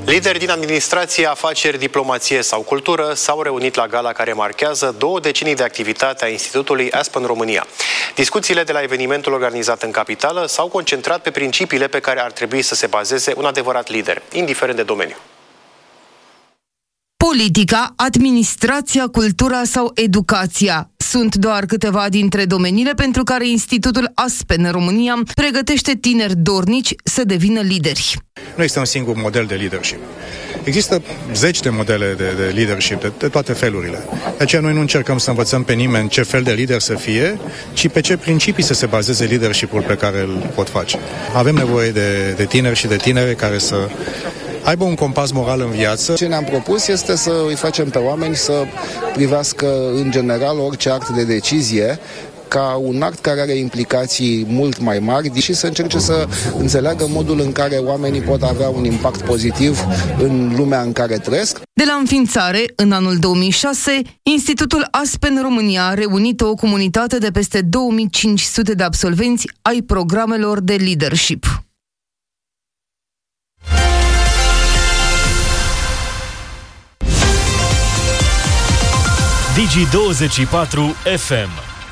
Lideri din administrație, afaceri, diplomație sau cultură s-au reunit la gala care marchează 2 decenii de activitate a Institutului Aspen România. Discuțiile de la evenimentul organizat în capitală s-au concentrat pe principiile pe care ar trebui să se bazeze un adevărat lider, indiferent de domeniu. Politica, administrația, cultura sau educația sunt doar câteva dintre domeniile pentru care Institutul Aspen România pregătește tineri dornici să devină lideri. Nu este un singur model de leadership. Există zeci de modele de leadership, de toate felurile. De aceea noi nu încercăm să învățăm pe nimeni ce fel de lider să fie, ci pe ce principii să se bazeze leadership-ul pe care îl pot face. Avem nevoie de tineri și de tinere care să aibă un compas moral în viață. Ce ne-am propus este să îi facem pe oameni să privească în general orice act de decizie ca un act care are implicații mult mai mari și să încerce să înțeleagă modul în care oamenii pot avea un impact pozitiv în lumea în care trăiesc. De la înființare, în anul 2006, Institutul Aspen România a reunit o comunitate de peste 2500 de absolvenți ai programelor de leadership. Digi24 FM.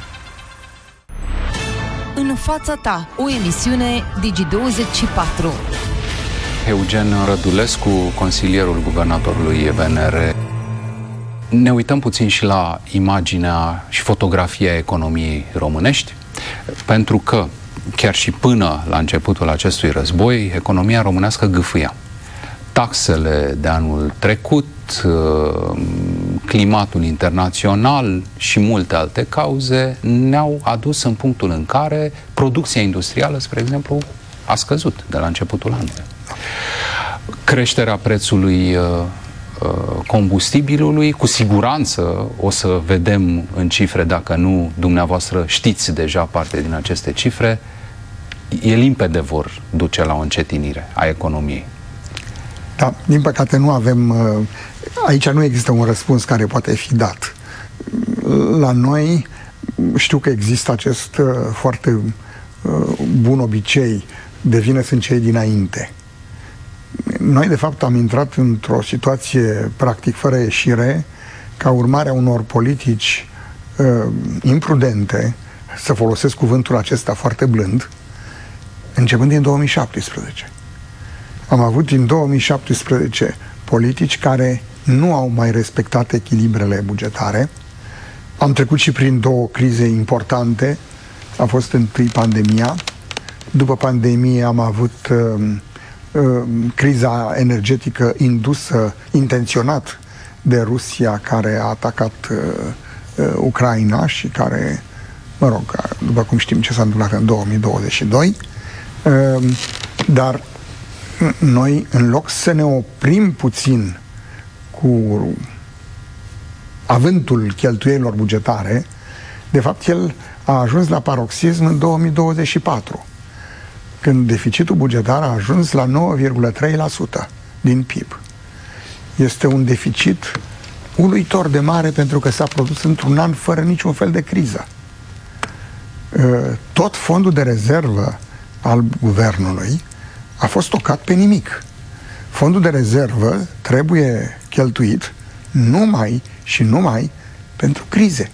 În fața ta, o emisiune Digi24. Eugen Rădulescu, consilierul guvernatorului VNR. Ne uităm puțin și la imaginea și fotografia economiei românești, pentru că chiar și până la începutul acestui război, economia românească gâfâia. Taxele de anul trecut, climatul internațional și multe alte cauze ne-au adus în punctul în care producția industrială, spre exemplu, a scăzut de la începutul anului. Creșterea prețului combustibilului, cu siguranță o să vedem în cifre, dacă nu dumneavoastră știți deja parte din aceste cifre, e limpede vor duce la o încetinire a economiei. Da, din păcate nu avem, aici nu există un răspuns care poate fi dat. La noi știu că există acest foarte bun obicei, de vină sunt cei dinainte. Noi de fapt am intrat într-o situație practic fără ieșire, ca urmare a unor politici imprudente, să folosesc cuvântul acesta foarte blând, începând din 2017. Am avut din 2017 politici care nu au mai respectat echilibrele bugetare. Am trecut și prin 2 crize importante. A fost întâi pandemia. După pandemie am avut criza energetică indusă intenționat de Rusia, care a atacat Ucraina și care, mă rog, după cum știm ce s-a întâmplat în 2022. Dar noi, în loc să ne oprim puțin cu avântul cheltuielilor bugetare, de fapt el a ajuns la paroxism în 2024, când deficitul bugetar a ajuns la 9,3% din PIB. Este un deficit uluitor de mare pentru că s-a produs într-un an fără niciun fel de criză. Tot fondul de rezervă al guvernului a fost tocat pe nimic. Fondul de rezervă trebuie cheltuit numai și numai pentru crize.